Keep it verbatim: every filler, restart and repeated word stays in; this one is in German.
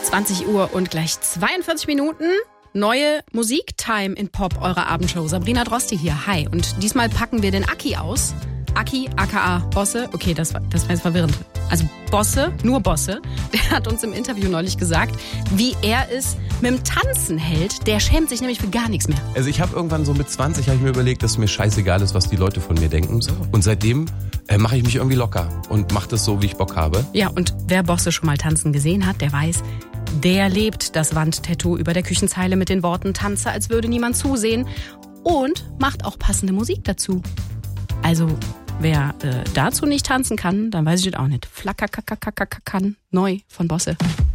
zwanzig Uhr und gleich zweiundvierzig Minuten. Neue Musiktime in Pop, eurer Abendshow. Sabrina Drosti hier, hi. Und diesmal packen wir den Aki aus. Aki, aka Bosse. Okay, das war, das war jetzt verwirrend. Also Bosse, nur Bosse. Der hat uns im Interview neulich gesagt, wie er es mit dem Tanzen hält. Der schämt sich nämlich für gar nichts mehr. Also ich habe irgendwann so mit zwanzig habe ich mir überlegt, dass mir scheißegal ist, was die Leute von mir denken. So. Und seitdem äh, mache ich mich irgendwie locker und mache das so, wie ich Bock habe. Ja, und wer Bosse schon mal tanzen gesehen hat, der weiß, der lebt das Wandtattoo über der Küchenzeile mit den Worten "Tanze, als würde niemand zusehen" und macht auch passende Musik dazu. Also, wer äh, dazu nicht tanzen kann, dann weiß ich das auch nicht. Flackerkackerkackerkackern, neu von Bosse.